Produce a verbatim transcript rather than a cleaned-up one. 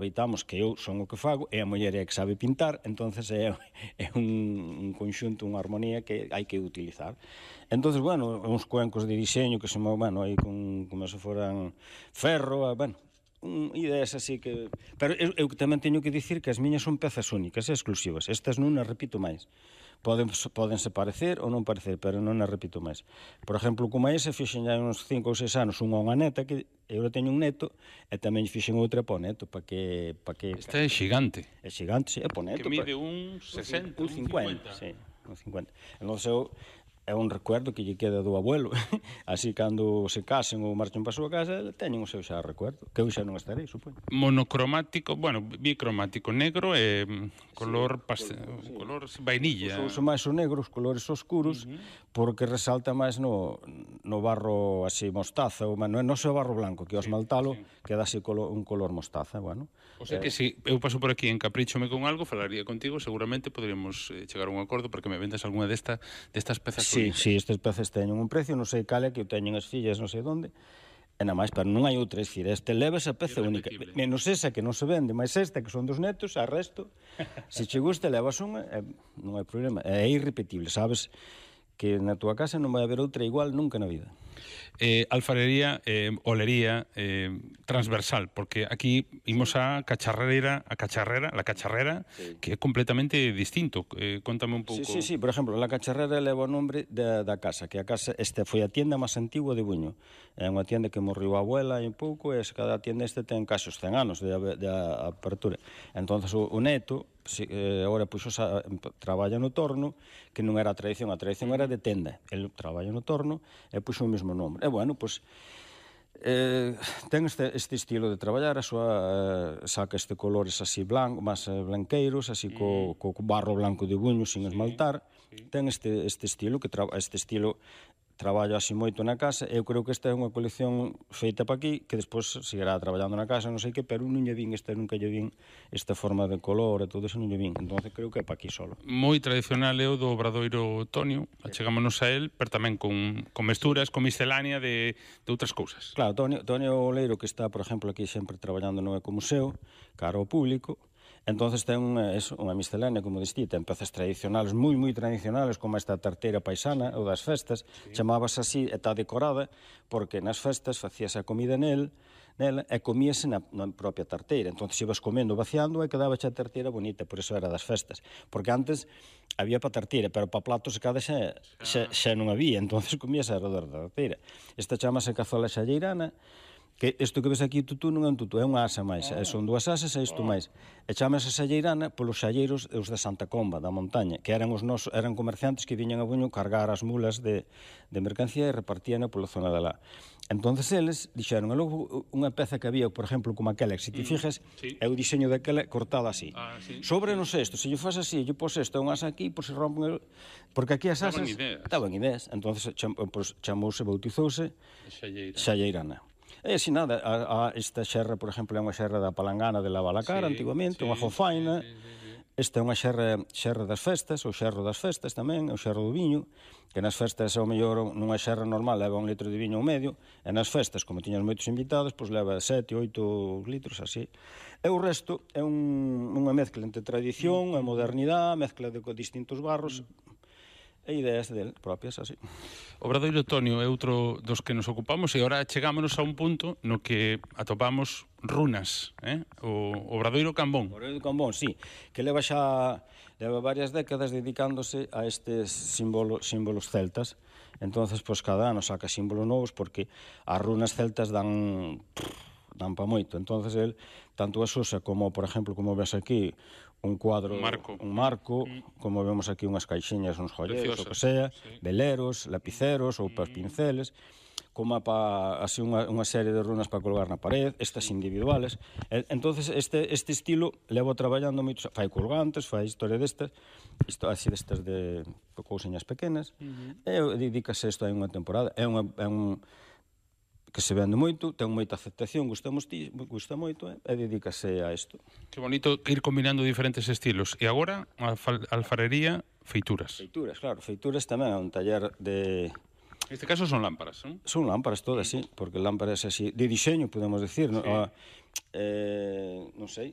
aproveitamos que eu son o que fago e a muller é que sabe pintar, entonces é, é un, un conxunto, unha armonía que hai que utilizar. Entonces, bueno, uns cuencos de diseño que se mo, bueno, aí con, como se foran ferro, bueno, un, ideas así que... Pero eu, eu tamén teño que dicir que as miñas son pezas únicas e exclusivas. Estas non as repito máis. Poden, podense parecer ou non parecer, pero non as repito máis. Por exemplo, como ese, fixen hai uns cinco ou seis anos unha unha neta, que eu teño un neto, e tamén fixen outra para o neto, para que... Para que Esta é xigante. É xigante, sí, é para o neto. Que mide un sesenta, un cincuenta. Sí, un cincuenta. Entón, eu... é un recuerdo que lle queda do abuelo, así cando se casen ou marchen para a súa casa, teñen o seu xa recuerdo, que eu xa non estarei, supoño. Monocromático, bueno, bicromático, negro e color sí, pastel, sí. color vainilla. Uso máis o negro, os colores oscuros, uh -huh. porque resalta máis no, no barro así mostaza, ou non é o barro blanco, que ao esmaltalo sí, sí. queda así colo, un color mostaza, bueno. O sea eh, que se si eu paso por aquí en Capríchome con algo, falaría contigo, seguramente poderíamos eh, chegar a un acordo para que me vendas alguna desta, destas pezas. Sí, sí, estas peces teñen un precio, non sei cal é, que o teñen as fillas, non sei onde, e nada máis, pero non hai outra, é dicir, este leva esa peza única, menos esa que non se vende, máis esta que son dos netos, a resto, se che gusta, levas unha, e non hai problema, é irrepetible, sabes que na túa casa non vai haber outra igual nunca na vida. Eh, alfarería, eh, olería eh, transversal, porque aquí imos a cacharrera, a cacharrera, la cacharrera, sí. que é completamente distinto. Eh, contame un pouco. Sí, sí, sí, por exemplo, la cacharrera leva o nombre da, da casa, que a casa, esta foi a tienda máis antigua de Buño. É unha tienda que morriu a abuela hai un pouco, e cada tienda este ten casi os cen anos de, de, de apertura. Entonces o, o neto, si, eh, agora puxo a, traballa no torno, que non era a tradición, a tradición era de tenda. El traballa no torno e puxo o mesmo nome. E bueno, pois eh, ten este, este estilo de traballar, a súa eh, saca este colores así blanco, máis eh, blanqueiros, así mm. co, co barro blanco de Buño sin sí, esmaltar. Sí. Ten este, este estilo que tra, este estilo traballo así moito na casa. Eu creo que esta é unha colección feita para aquí, que despois seguirá traballando na casa, non sei que, pero non lle vin, esta nunca lle vin esta forma de color e todo eso non lle vin, entón creo que é para aquí solo. Moi tradicional é o do Obradoiro Tonio, achegámonos a él, pero tamén con, con mesturas, con miscelánea de, de outras cousas. Claro, Tonio, Tonio Oleiro, que está, por exemplo, aquí sempre traballando no Ecomuseo, cara ao público. Entonces ten unha, eso, unha miscelánea, como distí, ten pezas tradicionales, moi, moi tradicionales, como esta tarteira paisana, ou das festas, sí. chamabas así, e está decorada, porque nas festas facías a comida nel, nela, e comíase na, na propia tarteira. Entonces ibas comendo, vaciando, e quedaba a tarteira bonita, por eso era das festas. Porque antes había para tarteira, pero para platos e cada xa, xa, xa non había, entonces comíase alrededor da tarteira. Esta chamase cazola xalleirana, que isto que ves aquí tutú non é un tutú, é unha asa máis, ah. son dúas asas e isto ah. máis. E chamase xalleirana polos xalleiros os de Santa Comba, da montaña, que eran os nosos, eran comerciantes que viñan a Buño cargar as mulas de, de mercancía e repartían pola zona de lá. Entonces eles dixeron, logo unha peza que había, por exemplo, como aquela, que se ti fijas, mm, sí. é o diseño daquela cortado así. Ah, sí, sobre, sí. non sei, isto, se lle faz así, lle pos isto, unha asa aquí, por se rompen el... Porque aquí as asas... Estaban ideas. Entonces cham, pues, chamouse, bautizouse xalleirana. E así nada, a, a esta xerra, por exemplo, é unha xerra da Palangana de Lavalacara, sí, antiguamente, sí, unha jofaina. Sí, sí, sí, sí. Esta é unha xerra, xerra das festas, o xerro das festas tamén, o xerro do viño, que nas festas, ao mellor, nunha xerra normal leva un litro de viño ao medio, e nas festas, como tiñas moitos invitados, pois leva sete, oito litros, así. E o resto é un, unha mezcla entre tradición e modernidade, mezcla de distintos barros, e ideas del propias, así. Obradoiro Tonio é outro dos que nos ocupamos e agora chegámonos a un punto no que atopamos runas, eh? O Obradoiro Cambón. O Obradoiro Cambón, sí, que leva xa leva varias décadas dedicándose a estes símbolos, símbolos celtas. Entonces, pois, cada ano saca símbolos novos porque as runas celtas dan dan pa moito. Entonces, el tanto as usa como, por exemplo, como ves aquí, un cuadro, un marco, un marco mm. como vemos aquí unhas caixinhas, uns joyeros, o que sea, sí. veleros, lapiceros ou para pinceles, como para así unha, unha serie de runas para colgar na pared, estas individuales. E, entonces este este estilo levo traballando moito, fai colgantes, fai historia destas, isto así destas de cousiñas pequenas. Uh -huh. E dedícase isto a unha temporada, é unha é un que se vende moito, ten moita aceptación, gustamos ti, gusta moito, eh, e dedícase a isto. Que bonito ir combinando diferentes estilos. E agora, a alfarería, feituras. Feituras, claro, feituras tamén é un taller de... En este caso son lámparas, non? Son lámparas todas, sí, porque lámparas así, de diseño, podemos decir, sí. no? Ah, eh, non sei,